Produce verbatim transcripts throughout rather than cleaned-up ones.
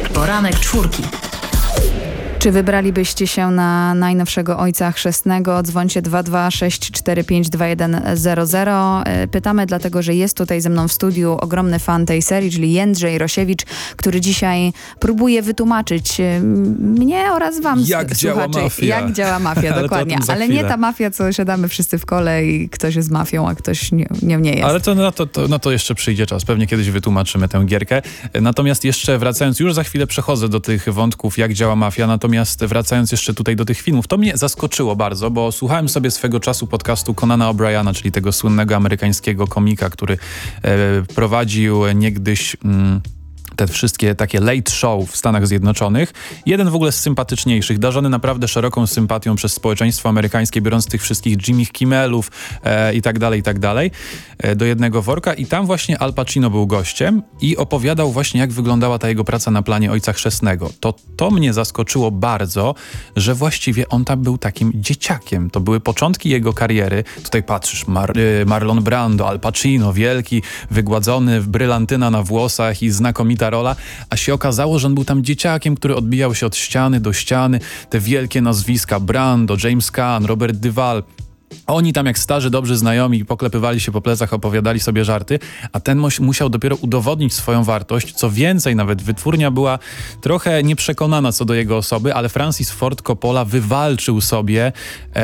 Poranek czwórki. Czy wybralibyście się na najnowszego Ojca Chrzestnego? Dzwońcie dwa dwa sześć cztery pięć dwa jeden zero zero. Pytamy dlatego, że jest tutaj ze mną w studiu ogromny fan tej serii, czyli Jędrzej Rosiewicz, który dzisiaj próbuje wytłumaczyć mnie oraz wam, jak słuchacze, działa mafia. jak działa mafia, Ale dokładnie. Ale nie ta mafia, co siadamy wszyscy w kole i ktoś jest mafią, a ktoś nie, nie, nie jest. Ale to na to, to, na to jeszcze przyjdzie czas. Pewnie kiedyś wytłumaczymy tę gierkę. Natomiast jeszcze wracając, już za chwilę przechodzę do tych wątków, jak działa mafia. Natomiast wracając jeszcze tutaj do tych filmów, to mnie zaskoczyło bardzo, bo słuchałem sobie swego czasu podcastu Conana O'Briana, czyli tego słynnego amerykańskiego komika, który e, prowadził niegdyś... Mm, te wszystkie takie late show w Stanach Zjednoczonych. Jeden w ogóle z sympatyczniejszych, darzony naprawdę szeroką sympatią przez społeczeństwo amerykańskie, biorąc tych wszystkich Jimmy Kimmelów e, i tak dalej, i tak dalej, e, do jednego worka. I tam właśnie Al Pacino był gościem i opowiadał właśnie, jak wyglądała ta jego praca na planie Ojca Chrzestnego. To, to mnie zaskoczyło bardzo, że właściwie on tam był takim dzieciakiem. To były początki jego kariery. Tutaj patrzysz, Mar- Marlon Brando, Al Pacino, wielki, wygładzony, brylantyna na włosach i znakomita rola, a się okazało, że on był tam dzieciakiem, który odbijał się od ściany do ściany. Te wielkie nazwiska, Brando, James Caan, Robert Duvall. Oni tam jak starzy, dobrzy znajomi poklepywali się po plecach, opowiadali sobie żarty, a ten mus- musiał dopiero udowodnić swoją wartość. Co więcej, nawet wytwórnia była trochę nieprzekonana co do jego osoby, ale Francis Ford Coppola wywalczył sobie,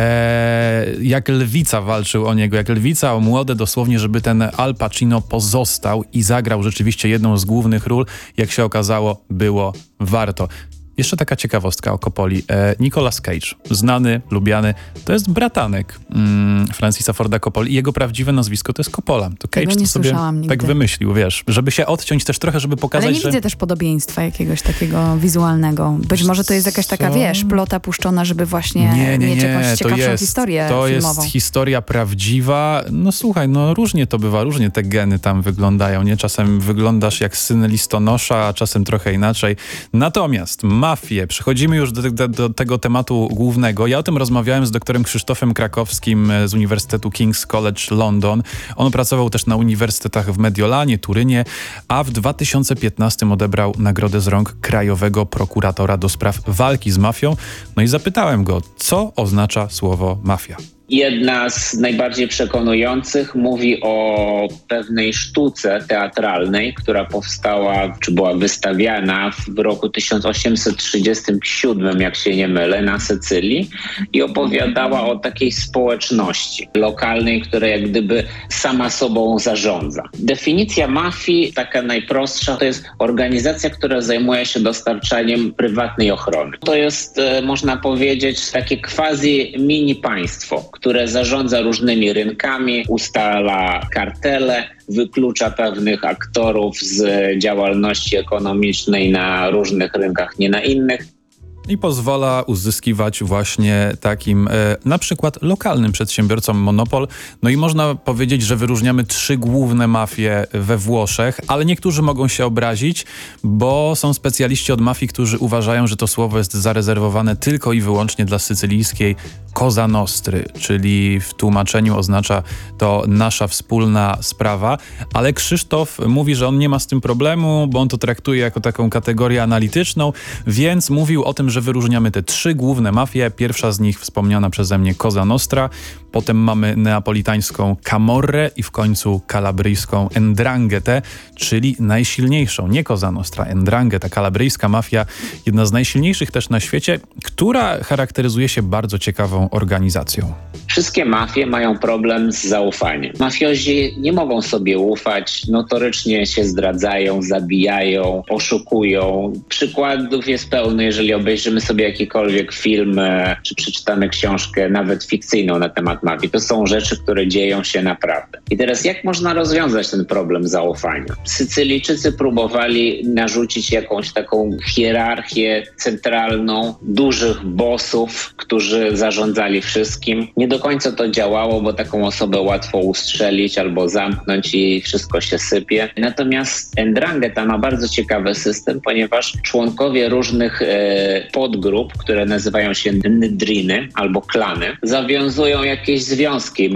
e, jak lwica walczył o niego, jak lwica o młode dosłownie, żeby ten Al Pacino pozostał i zagrał rzeczywiście jedną z głównych ról. Jak się okazało, było warto. Jeszcze taka ciekawostka o Coppoli. E, Nicolas Cage, znany, lubiany, to jest bratanek mm, Francisa Forda Coppoli i jego prawdziwe nazwisko to jest Coppola. To Cage to sobie nigdy. tak wymyślił, wiesz, żeby się odciąć też trochę, żeby pokazać, Ale nie że... widzę też podobieństwa jakiegoś takiego wizualnego. Być może to jest jakaś taka, Co? wiesz, plota puszczona, żeby właśnie nie, nie, mieć nie. jakąś ciekawszą to jest, historię to filmową. jest historia prawdziwa. No słuchaj, no różnie to bywa, różnie te geny tam wyglądają, nie? Czasem wyglądasz jak syn listonosza, a czasem trochę inaczej. Natomiast mafię, przechodzimy już do, do, do tego tematu głównego. Ja o tym rozmawiałem z doktorem Krzysztofem Krakowskim z Uniwersytetu King's College London. On pracował też na uniwersytetach w Mediolanie, Turynie, a w dwa tysiące piętnastym odebrał nagrodę z rąk krajowego prokuratora do spraw walki z mafią. No i zapytałem go, co oznacza słowo mafia. Jedna z najbardziej przekonujących mówi o pewnej sztuce teatralnej, która powstała, czy była wystawiana w roku tysiąc osiemset trzydziestym siódmym, jak się nie mylę, na Sycylii i opowiadała o takiej społeczności lokalnej, która jak gdyby sama sobą zarządza. Definicja mafii, taka najprostsza, to jest organizacja, która zajmuje się dostarczaniem prywatnej ochrony. To jest, można powiedzieć, takie quasi mini państwo, które zarządza różnymi rynkami, ustala kartele, wyklucza pewnych aktorów z działalności ekonomicznej na różnych rynkach, nie na innych. I pozwala uzyskiwać właśnie takim e, na przykład lokalnym przedsiębiorcom monopol. No i można powiedzieć, że wyróżniamy trzy główne mafie we Włoszech, ale niektórzy mogą się obrazić, bo są specjaliści od mafii, którzy uważają, że to słowo jest zarezerwowane tylko i wyłącznie dla sycylijskiej Cosa Nostry, czyli w tłumaczeniu oznacza to nasza wspólna sprawa, ale Krzysztof mówi, że on nie ma z tym problemu, bo on to traktuje jako taką kategorię analityczną, więc mówił o tym, że wyróżniamy te trzy główne mafie. Pierwsza z nich wspomniana przeze mnie Cosa Nostra, potem mamy neapolitańską Camorrę i w końcu kalabryjską Ndranghetę, czyli najsilniejszą, nie Cosa Nostra, Ndrangheta, kalabryjska mafia, jedna z najsilniejszych też na świecie, która charakteryzuje się bardzo ciekawą organizacją. Wszystkie mafie mają problem z zaufaniem. Mafiozi nie mogą sobie ufać, notorycznie się zdradzają, zabijają, oszukują. Przykładów jest pełno, jeżeli obejrzymy sobie jakikolwiek film czy przeczytamy książkę, nawet fikcyjną na temat mafii. To są rzeczy, które dzieją się naprawdę. I teraz jak można rozwiązać ten problem zaufania? Sycylijczycy próbowali narzucić jakąś taką hierarchię centralną, dużych bossów, którzy zarządzali wszystkim. Nie do końca to działało, bo taką osobę łatwo ustrzelić albo zamknąć i wszystko się sypie. Natomiast Ndrangheta ma bardzo ciekawy system, ponieważ członkowie różnych e, podgrup, które nazywają się ndriny albo klany, zawiązują jakieś związki.